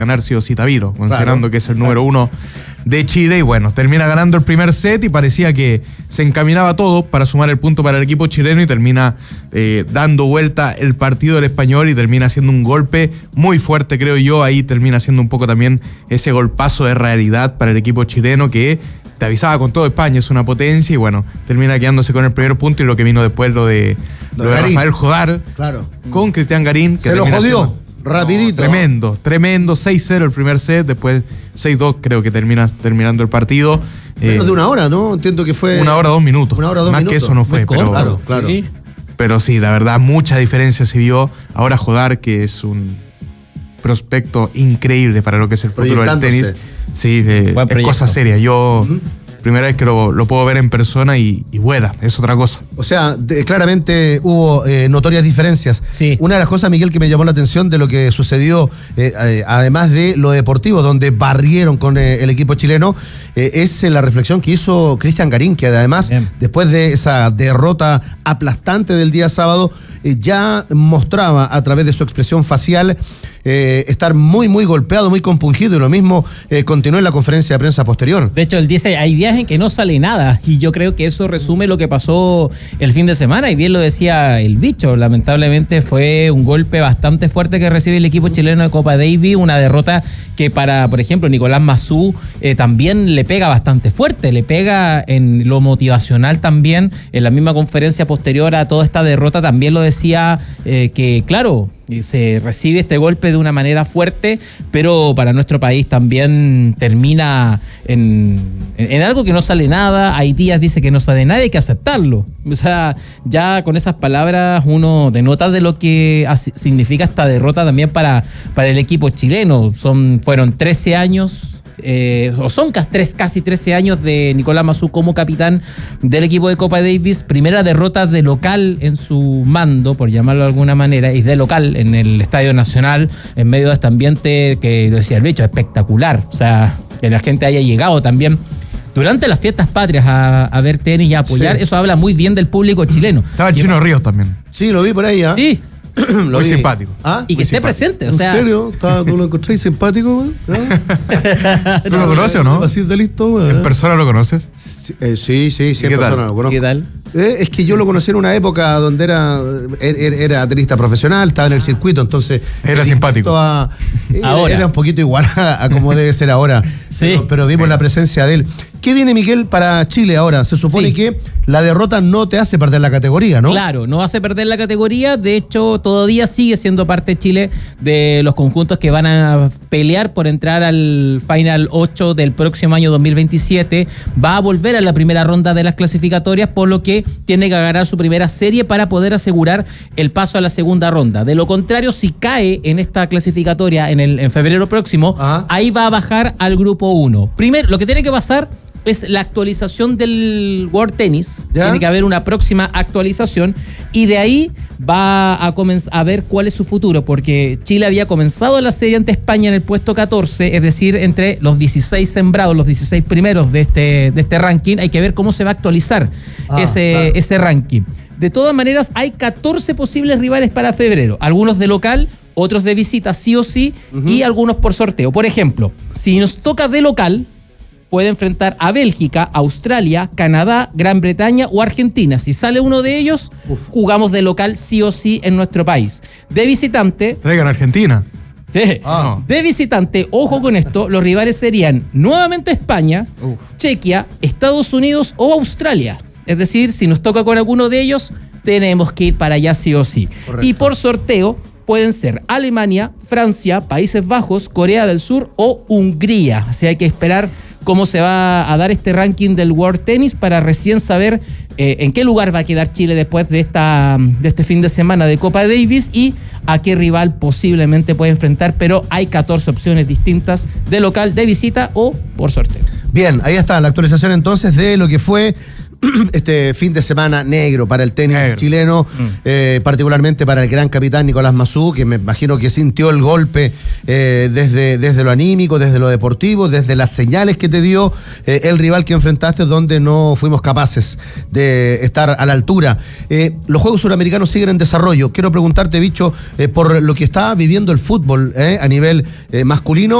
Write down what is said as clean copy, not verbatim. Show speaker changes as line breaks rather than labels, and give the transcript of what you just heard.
ganar sí o sí Taviro, considerando que es el número 1 de Chile. Y bueno, termina ganando el primer set y parecía que se encaminaba todo para sumar el punto para el equipo chileno y termina dando vuelta el partido del Español y termina haciendo un golpe muy fuerte, creo yo. Ahí termina haciendo un poco también ese golpazo de realidad para el equipo chileno que te avisaba con todo España, es una potencia, y bueno, termina quedándose con el primer punto. Y lo que vino después, lo de Rafael Jodar,
claro,
con Cristian Garín, que
se lo jodió rapidito.
No, tremendo, 6-0 el primer set, después 6-2 creo que terminando el partido.
Menos de una hora, ¿no? Entiendo que fue
1 hora 2 minutos.
1 hora 2
Más
minutos.
que eso no fue, pero
claro.
Sí. Pero sí, la verdad, mucha diferencia se vio. Ahora Jodar, que es un prospecto increíble para lo que es el futuro del tenis. Sí, es cosa seria. Yo primera vez que lo puedo ver en persona y vuela, es otra cosa.
O sea, claramente hubo notorias diferencias.
Sí.
Una de las cosas, Miguel, que me llamó la atención de lo que sucedió, además de lo deportivo, donde barrieron con el equipo chileno, es la reflexión que hizo Cristian Garín, que además, después de esa derrota aplastante del día sábado, ya mostraba a través de su expresión facial estar muy, muy golpeado, muy compungido, y lo mismo continuó en la conferencia de prensa posterior.
De hecho, él dice, hay días en que no sale nada, y yo creo que eso resume lo que pasó el fin de semana, y bien lo decía el bicho. Lamentablemente fue un golpe bastante fuerte que recibe el equipo chileno de Copa Davis, una derrota que para, por ejemplo, Nicolás Massú también le pega bastante fuerte, le pega en lo motivacional también. En la misma conferencia posterior a toda esta derrota también lo decía, que claro, se recibe este golpe de una manera fuerte, pero para nuestro país también termina en algo que no sale nada. Hay días, dice, que no sale nada y hay que aceptarlo. O sea, ya con esas palabras uno denota de lo que significa esta derrota también para el equipo chileno. Fueron 13 años. Son casi 13 años de Nicolás Massú como capitán del equipo de Copa Davis. Primera derrota de local en su mando, por llamarlo de alguna manera, y de local en el Estadio Nacional, en medio de este ambiente que decía el bicho, espectacular. O sea, que la gente haya llegado también durante las fiestas patrias a ver tenis y a apoyar, eso habla muy bien del público chileno.
Estaba el Chino Ríos también.
Sí, lo vi por ahí, ¿ah?
Sí.
Muy simpático.
¿Ah?
Y que esté presente, o sea.
¿En serio? ¿Tú lo encontrás simpático, güey?
¿Tú lo conoces o no?
Así de listo, güey.
¿En persona lo conoces?
Sí, en
qué
persona
tal?
lo conozco.
¿Qué tal?
Es que yo lo conocí en una época donde era tenista profesional, estaba en el circuito, entonces...
Era simpático.
Ahora.
Era un poquito igual a como debe ser ahora.
Sí.
Pero vimos la presencia de él. ¿Qué viene, Miguel, para Chile ahora? Se supone que la derrota no te hace perder la categoría, ¿no?
Claro, no hace perder la categoría. De hecho, todavía sigue siendo parte de Chile de los conjuntos que van a pelear por entrar al Final 8 del próximo año 2027. Va a volver a la primera ronda de las clasificatorias, por lo que tiene que ganar su primera serie para poder asegurar el paso a la segunda ronda. De lo contrario, si cae en esta clasificatoria en febrero próximo, ahí va a bajar al grupo 1. Primero, lo que tiene que pasar es la actualización del World Tennis.
¿Ya?
Tiene que haber una próxima actualización, y de ahí va a comenzar a ver cuál es su futuro, porque Chile había comenzado la serie ante España en el puesto 14, es decir, entre los 16 sembrados, los 16 primeros de este ranking. Hay que ver cómo se va a actualizar ese ranking. De todas maneras, hay 14 posibles rivales para febrero, algunos de local, otros de visita sí o sí, y algunos por sorteo. Por ejemplo, si nos toca de local, puede enfrentar a Bélgica, Australia, Canadá, Gran Bretaña o Argentina. Si sale uno de ellos, jugamos de local sí o sí en nuestro país. De visitante...
Traigan a Argentina.
Sí. De visitante, ojo con esto, los rivales serían nuevamente España, Chequia, Estados Unidos o Australia. Es decir, si nos toca con alguno de ellos, tenemos que ir para allá sí o sí. Correcto. Y por sorteo pueden ser Alemania, Francia, Países Bajos, Corea del Sur o Hungría. Así hay que esperar cómo se va a dar este ranking del World Tennis para recién saber en qué lugar va a quedar Chile después de este fin de semana de Copa Davis y a qué rival posiblemente puede enfrentar, pero hay 14 opciones distintas de local, de visita o por sorteo.
Bien, ahí está la actualización entonces de lo que fue este fin de semana negro para el tenis chileno, particularmente para el gran capitán Nicolás Massú, que me imagino que sintió el golpe desde lo anímico, desde lo deportivo, desde las señales que te dio el rival que enfrentaste, donde no fuimos capaces de estar a la altura. Los Juegos Suramericanos siguen en desarrollo. Quiero preguntarte, Bicho, por lo que está viviendo el fútbol a nivel masculino.